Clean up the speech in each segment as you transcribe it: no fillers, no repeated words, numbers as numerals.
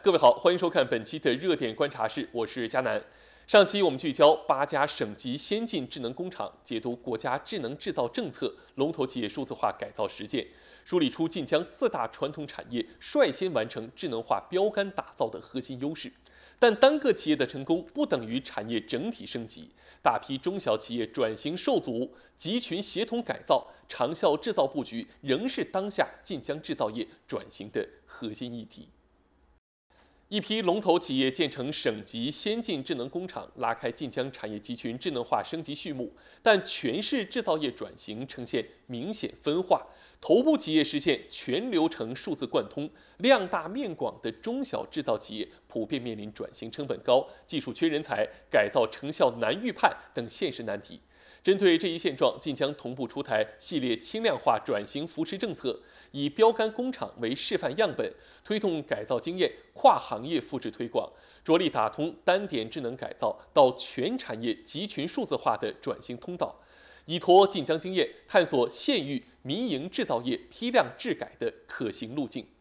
各位好，欢迎收看本期的热点观察室，我是佳南。上期我们聚焦8家省级先进智能工厂，解读国家智能制造政策、龙头企业数字化改造实践，梳理出晋江4大传统产业率先完成智能化标杆打造的核心优势。但单个企业的成功不等于产业整体升级，大批中小企业转型受阻，集群协同改造、长效制造布局仍是当下晋江制造业转型的核心议题。一批龙头企业建成省级先进智能工厂，拉开晋江产业集群智能化升级序幕，但全市制造业转型呈现明显分化。头部企业实现全流程数字贯通，量大面广的中小制造企业普遍面临转型成本高、技术缺人才、改造成效难预判等现实难题。针对这一现状，晋江同步出台系列轻量化转型扶持政策，以标杆工厂为示范样本，推动改造经验跨行业复制推广，着力打通单点智能改造到全产业集群数字化的转型通道，依托晋江经验，探索县域民营制造业批量制改的可行路径。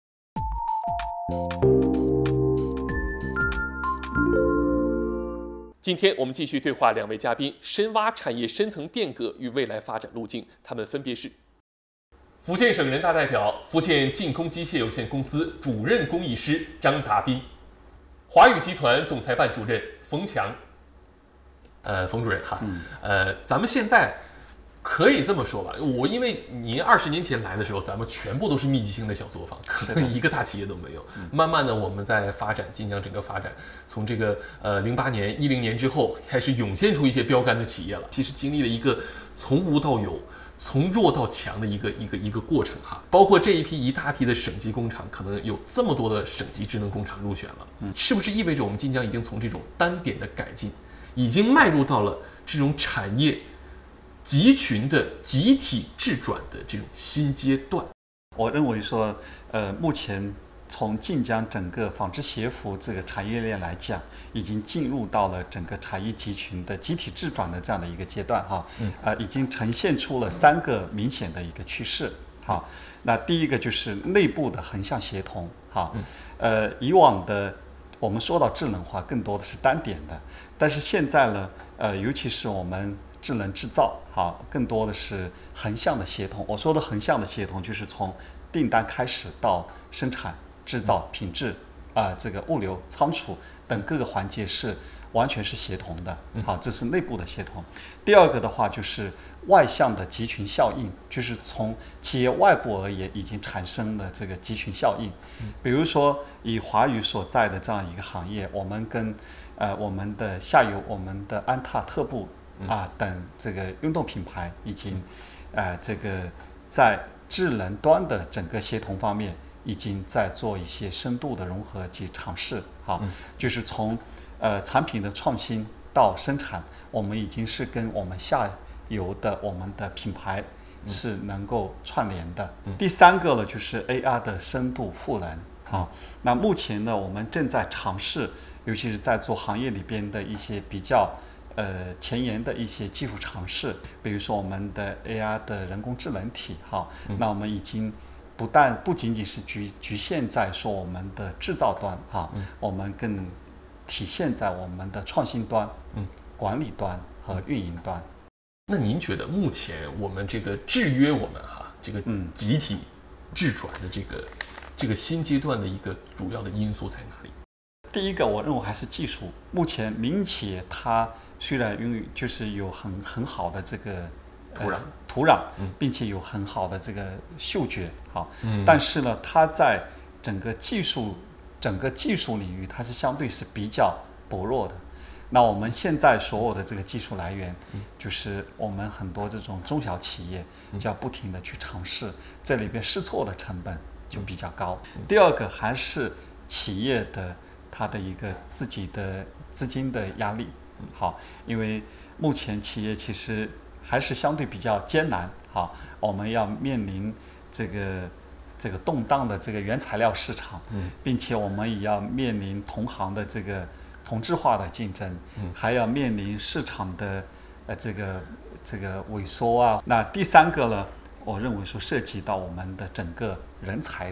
今天我们继续对话2位嘉宾，深挖产业深层变革与未来发展路径。他们分别是福建省人大代表、福建晋工机械有限公司主任工艺师张达斌，华宇集团总裁办主任冯强。冯主任哈，咱们现在可以这么说吧，因为您20年前来的时候，咱们全部都是密集型的小作坊，可能一个大企业都没有。慢慢的，我们在发展晋江整个发展，从这个08年、10年之后，开始涌现出一些标杆的企业了。其实经历了一个从无到有、从弱到强的一个过程哈。包括这一大批的省级工厂，可能有这么多的省级智能工厂入选了。是不是意味着我们晋江已经从这种单点的改进，已经迈入到了这种产业集群的集体智转的这种新阶段？ 我认为说，目前从晋江整个纺织鞋服这个产业链来讲，已经进入到了整个产业集群的集体智转的这样的一个阶段哈。已经呈现出了3个明显的一个趋势。好，那第一个就是内部的横向协同。好，以往的我们说到智能化，更多的是单点的，但是现在呢，尤其是我们智能制造，好，更多的是横向的协同。我说的横向的协同，就是从订单开始到生产、制造、品质这个物流、仓储等各个环节是完全是协同的。好，这是内部的协同。第二个的话就是外向的集群效应，就是从企业外部而言已经产生了这个集群效应。比如说以华宇所在的这样一个行业，我们跟我们的下游，我们的安踏、特步等这个运动品牌已经这个在智能端的整个协同方面已经在做一些深度的融合及尝试。好，就是从产品的创新到生产，我们已经是跟我们下游的我们的品牌是能够串联的。第3个呢，就是 AR 的深度赋能。好，那目前呢，我们正在尝试，尤其是在做行业里边的一些比较前沿的一些技术尝试，比如说我们的 AR 的人工智能体。好，那我们已经不仅仅是局限在说我们的制造端我们更体现在我们的创新端、管理端和运营端。 那您觉得目前我们这个制约我们这个集体智转的这个新阶段的一个主要的因素在哪里？ 第一个，我认为还是技术。目前民营企业它虽然就是有很好的这个土壤，并且有很好的这个嗅觉，但是呢，它在整个技术领域，它是相对是比较薄弱的。那我们现在所有的这个技术来源，就是我们很多这种中小企业就要不停的去尝试，这里边试错的成本就比较高。第二个还是企业的它的一个自己的资金的压力。好，因为目前企业其实还是相对比较艰难。好，我们要面临这个动荡的这个原材料市场，并且我们也要面临同行的这个同质化的竞争，还要面临市场的这个萎缩啊。那第3个呢，我认为说涉及到我们的整个人才的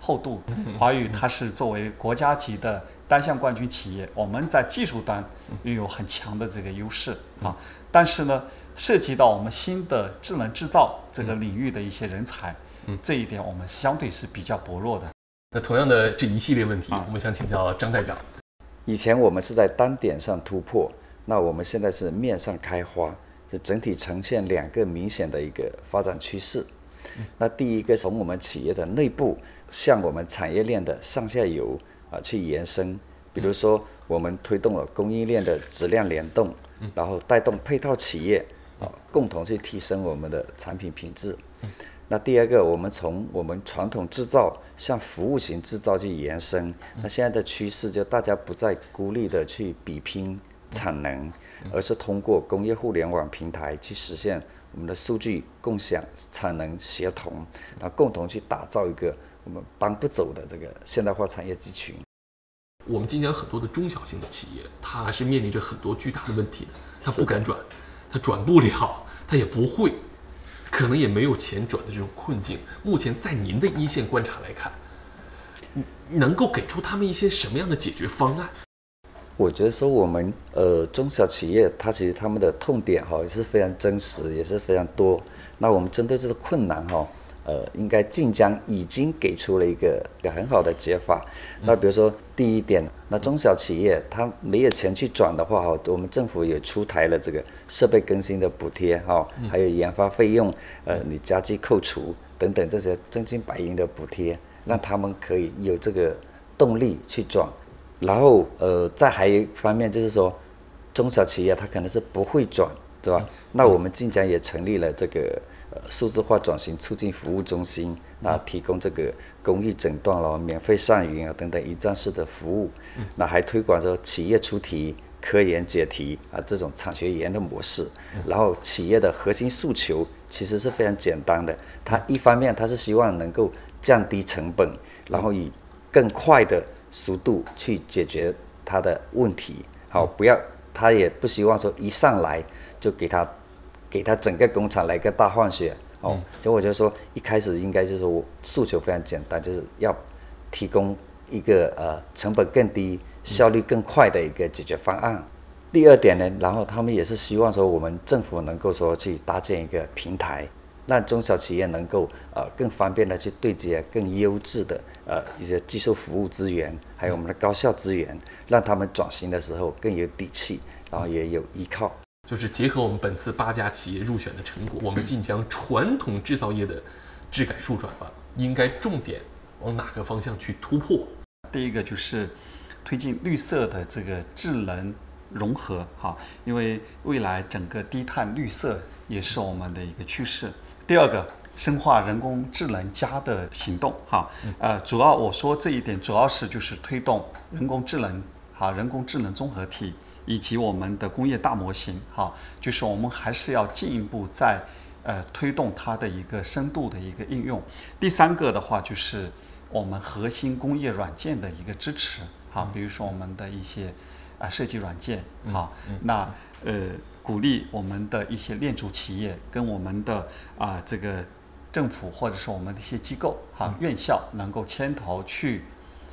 厚度。华宇它是作为国家级的单项冠军企业，我们在技术端拥有很强的这个优势啊。但是呢，涉及到我们新的智能制造这个领域的一些人才，这一点我们相对是比较薄弱的。 那同样的这一系列问题，我们想请教张代表。 以前我们是在单点上突破，那我们现在是面上开花，就整体呈现2个明显的一个发展趋势。那第一个从我们企业的内部向我们产业链的上下游去延伸，比如说我们推动了供应链的质量联动，然后带动配套企业共同去提升我们的产品品质。那第二个，我们从我们传统制造向服务型制造去延伸。那现在的趋势就大家不再孤立的去比拼产能，而是通过工业互联网平台去实现我们的数据共享、产能协同，然后共同去打造一个我们搬不走的这个现代化产业集群。 我们晋江很多的中小型的企业，它是面临着很多巨大的问题的，它不敢转，它转不了，它也不会。可能也没有钱转的这种困境，目前在您的一线观察来看，能够给出他们一些什么样的解决方案？ 我觉得说我们中小企业，它其实他们的痛点也是非常真实，也是非常多。那我们针对这个困难应该晋江已经给出了一个很好的解法。那比如说第一点，那中小企业它没有钱去转的话我们政府也出台了这个设备更新的补贴还有研发费用你加计扣除等等这些真金白银的补贴，让他们可以有这个动力去转。然后再还有一方面就是说，中小企业它可能是不会转，对吧？那我们晋江也成立了这个数字化转型促进服务中心，那提供这个公益诊断了、免费上云等等一站式的服务。那还推广着企业出题、科研解题这种产学研的模式。然后企业的核心诉求其实是非常简单的，它一方面它是希望能够降低成本，然后以更快的速度去解决它的问题。不要，他也不希望说一上来就给他整个工厂来个大换血所以我就说一开始应该就是我诉求非常简单，就是要提供一个成本更低、效率更快的一个解决方案。第二点呢，然后他们也是希望说我们政府能够说去搭建一个平台，让中小企业能够更方便的去对接更优质的一些技术服务资源，还有我们的高效资源，让他们转型的时候更有底气，然后也有依靠。 就是结合我们本次8家企业入选的成果，我们晋江传统制造业的质改术转化应该重点往哪个方向去突破？ 第一个就是推进绿色的这个智能融合因为未来整个低碳绿色也是我们的一个趋势。第二个，深化人工智能加的行动主要我说这一点主要是就是推动人工智能综合体以及我们的工业大模型就是我们还是要进一步在推动它的一个深度的一个应用。第三个的话就是我们核心工业软件的一个支持比如说我们的一些设计软件那鼓励我们的一些链主企业跟我们的这个政府或者是我们的一些机构院校能够牵头去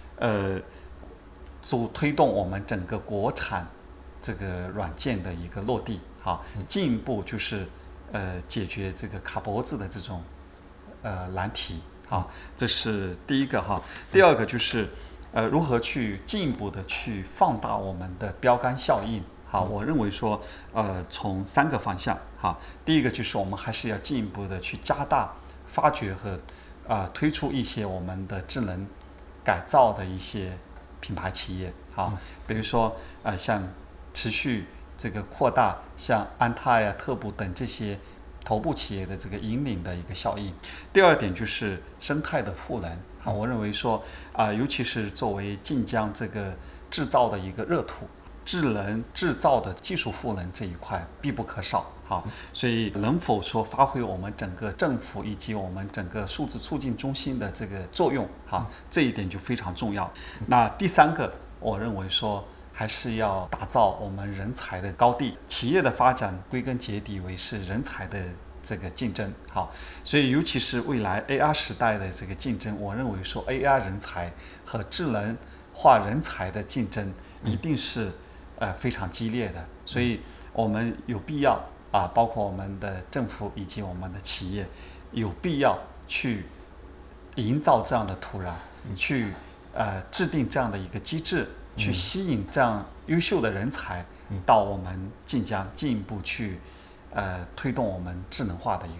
推动我们整个国产这个软件的一个落地进一步就是解决这个卡脖子的这种难题这是第一个第二个就是如何去进一步的去放大我们的标杆效应我认为说从3个方向第一个就是我们还是要进一步的去加大发掘和推出一些我们的智能改造的一些品牌企业比如说像持续这个扩大像安踏特步等这些头部企业的这个引领的一个效应。第二点就是生态的赋能我认为说尤其是作为晋江这个制造的一个热土，智能制造的技术赋能这一块必不可少所以能否说发挥我们整个政府以及我们整个数字促进中心的这个作用这一点就非常重要。那第三个，我认为说还是要打造我们人才的高地。企业的发展归根结底为是人才的这个竞争。好，所以尤其是未来 AR 时代的这个竞争，我认为说 AR 人才和智能化人才的竞争一定是非常激烈的，所以我们有必要包括我们的政府以及我们的企业，有必要去营造这样的土壤，去制定这样的一个机制，去吸引这样优秀的人才到我们晋江，进一步去推动我们智能化的一个